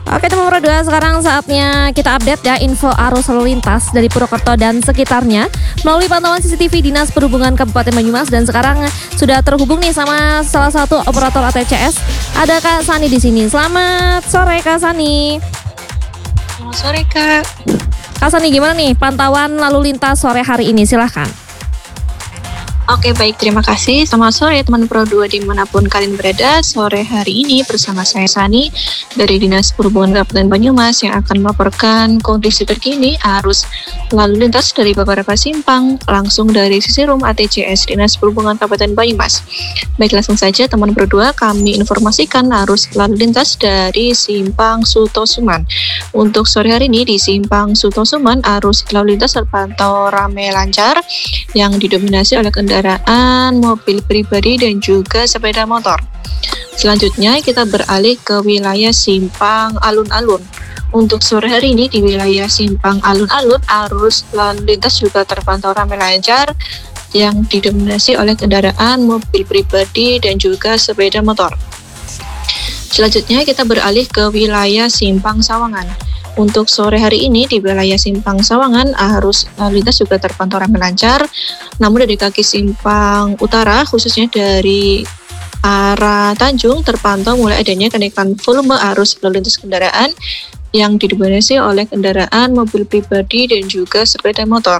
Oke teman Pro 2, sekarang saatnya kita update ya info arus lalu lintas dari Purwokerto dan sekitarnya melalui pantauan CCTV Dinas Perhubungan Kabupaten Banyumas. Dan sekarang sudah terhubung nih sama salah satu operator ATCS. Ada Kak Sani di sini. Selamat sore Kak Sani. Selamat sore Kak. Kak Sani, gimana nih pantauan lalu lintas sore hari ini? Silahkan. Oke baik, terima kasih. Selamat sore teman Pro 2 dimanapun kalian berada. Sore hari ini bersama saya Sani dari Dinas Perhubungan Kabupaten Banyumas yang akan melaporkan kondisi terkini arus lalu lintas dari beberapa simpang langsung dari sisi room ATCS Dinas Perhubungan Kabupaten Banyumas. Baik, langsung saja teman Pro 2, kami informasikan arus lalu lintas dari simpang Sutosuman. Untuk sore hari ini di simpang Sutosuman arus lalu lintas terpantau ramai lancar yang didominasi oleh kendaraan mobil pribadi dan juga sepeda motor. Selanjutnya kita beralih ke wilayah simpang alun-alun. Untuk sore hari ini di wilayah simpang alun-alun arus lalu lintas juga terpantau ramai lancar yang didominasi oleh kendaraan mobil pribadi dan juga sepeda motor. Selanjutnya kita beralih ke wilayah simpang Sawangan. Untuk sore hari ini di wilayah simpang Sawangan arus lalu lintas juga terpantau ramai lancar. Namun dari kaki simpang utara khususnya dari arah Tanjung terpantau mulai adanya kenaikan volume arus lalu lintas kendaraan yang didominasi oleh kendaraan mobil pribadi dan juga sepeda motor.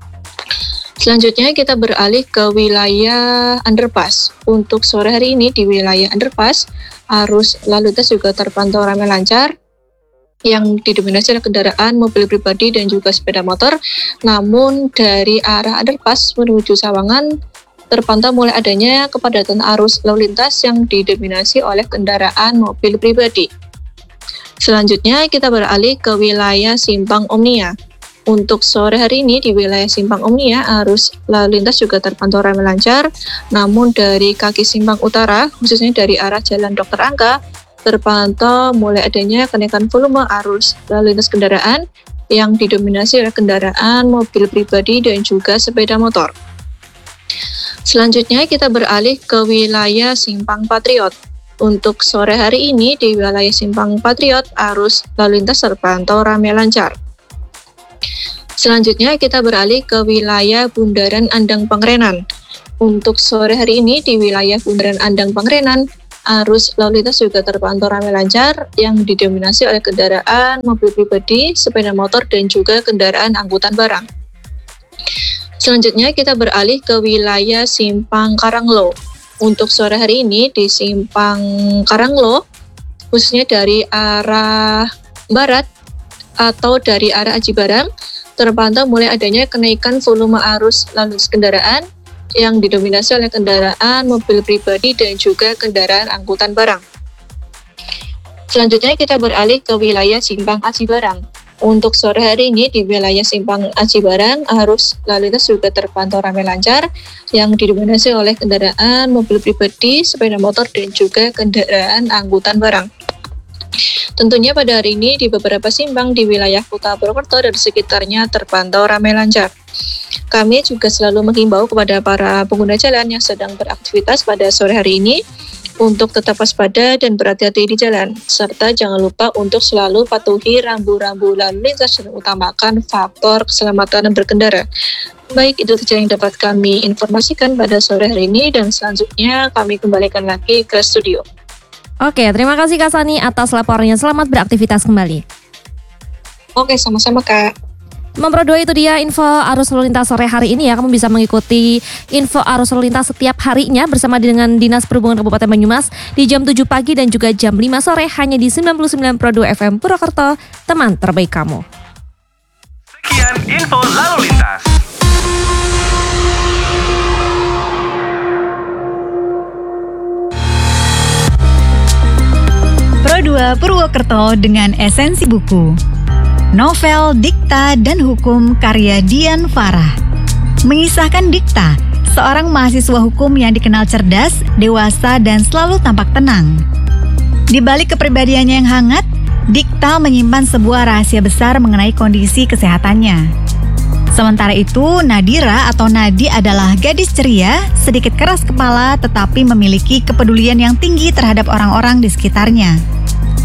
Selanjutnya kita beralih ke wilayah underpass. Untuk sore hari ini di wilayah underpass arus lalu lintas juga terpantau ramai lancar yang didominasi oleh kendaraan mobil pribadi dan juga sepeda motor. Namun dari arah underpass menuju Sawangan terpantau mulai adanya kepadatan arus lalu lintas yang didominasi oleh kendaraan mobil pribadi. Selanjutnya kita beralih ke wilayah simpang Omnia. Untuk sore hari ini di wilayah simpang Omnia arus lalu lintas juga terpantau ramai lancar. Namun dari kaki simpang utara khususnya dari arah Jalan Dr. Angka terpantau mulai adanya kenaikan volume arus lalu lintas kendaraan yang didominasi oleh kendaraan mobil pribadi dan juga sepeda motor. Selanjutnya kita beralih ke wilayah Simpang Patriot. Untuk sore hari ini di wilayah Simpang Patriot arus lalu lintas terpantau ramai lancar. Selanjutnya kita beralih ke wilayah Bundaran Andang Pangerenan. Untuk sore hari ini di wilayah Bundaran Andang Pangerenan arus lalu lintas juga terpantau ramai lancar yang didominasi oleh kendaraan mobil pribadi, sepeda motor, dan juga kendaraan angkutan barang. Selanjutnya kita beralih ke wilayah Simpang Karanglo. Untuk sore hari ini di Simpang Karanglo, khususnya dari arah barat atau dari arah Aji Barang, terpantau mulai adanya kenaikan volume arus lalu lintas kendaraan yang didominasi oleh kendaraan mobil pribadi dan juga kendaraan angkutan barang. Selanjutnya kita beralih ke wilayah Simpang Aji Barang. Untuk sore hari ini di wilayah Simpang Aji Barang arus lalu lintas juga terpantau ramai lancar yang didominasi oleh kendaraan mobil pribadi, sepeda motor, dan juga kendaraan angkutan barang. Tentunya pada hari ini di beberapa simpang di wilayah Kota Purwokerto dan sekitarnya terpantau ramai lancar. Kami juga selalu menghimbau kepada para pengguna jalan yang sedang beraktivitas pada sore hari ini untuk tetap waspada dan berhati-hati di jalan, serta jangan lupa untuk selalu patuhi rambu-rambu lalu lintas dan utamakan faktor keselamatan berkendara. Baik, itu saja yang dapat kami informasikan pada sore hari ini, dan selanjutnya kami kembalikan lagi ke studio. Oke, terima kasih Kak Sani atas laporannya. Selamat beraktivitas kembali. Oke, sama-sama Kak. Teman Pro 2, itu dia info arus lalu lintas sore hari ini ya. Kamu bisa mengikuti info arus lalu lintas setiap harinya bersama dengan Dinas Perhubungan Kabupaten Banyumas di jam 7 pagi dan juga jam 5 sore hanya di 99 Pro 2 FM Purwokerto, teman terbaik kamu. Sekian info lalu lintas. Pro 2 Purwokerto dengan esensi buku. Novel Dikta dan Hukum karya Dian Farah. Mengisahkan Dikta, seorang mahasiswa hukum yang dikenal cerdas, dewasa, dan selalu tampak tenang. Di balik kepribadiannya yang hangat, Dikta menyimpan sebuah rahasia besar mengenai kondisi kesehatannya. Sementara itu, Nadira atau Nadi adalah gadis ceria, sedikit keras kepala, tetapi memiliki kepedulian yang tinggi terhadap orang-orang di sekitarnya.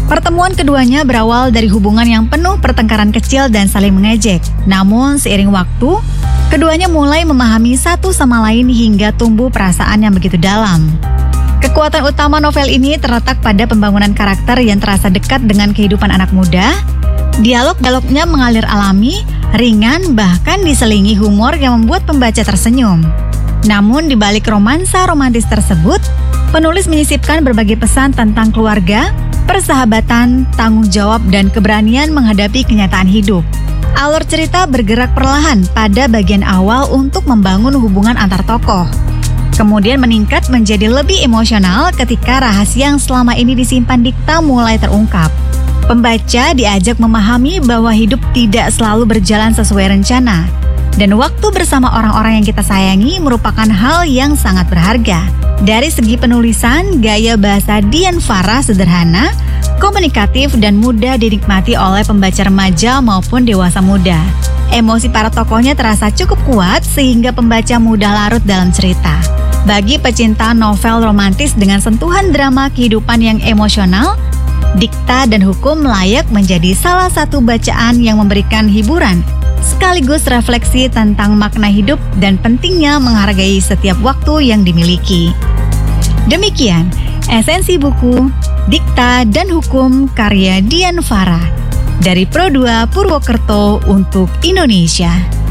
Pertemuan keduanya berawal dari hubungan yang penuh pertengkaran kecil dan saling mengejek. Namun seiring waktu, keduanya mulai memahami satu sama lain hingga tumbuh perasaan yang begitu dalam. Kekuatan utama novel ini terletak pada pembangunan karakter yang terasa dekat dengan kehidupan anak muda. Dialog-dialognya mengalir alami, ringan, bahkan diselingi humor yang membuat pembaca tersenyum. Namun di balik romansa romantis tersebut, penulis menyisipkan berbagai pesan tentang keluarga, persahabatan, tanggung jawab, dan keberanian menghadapi kenyataan hidup. Alur cerita bergerak perlahan pada bagian awal untuk membangun hubungan antar tokoh. Kemudian meningkat menjadi lebih emosional ketika rahasia yang selama ini disimpan Dikta mulai terungkap. Pembaca diajak memahami bahwa hidup tidak selalu berjalan sesuai rencana. Dan waktu bersama orang-orang yang kita sayangi merupakan hal yang sangat berharga. Dari segi penulisan, gaya bahasa Dian Farah sederhana, komunikatif, dan mudah dinikmati oleh pembaca remaja maupun dewasa muda. Emosi para tokohnya terasa cukup kuat sehingga pembaca mudah larut dalam cerita. Bagi pecinta novel romantis dengan sentuhan drama kehidupan yang emosional, Dikta dan Hukum layak menjadi salah satu bacaan yang memberikan hiburan, sekaligus refleksi tentang makna hidup dan pentingnya menghargai setiap waktu yang dimiliki. Demikian, esensi buku Dikta dan Hukum karya Dian Farah dari Pro2 Purwokerto untuk Indonesia.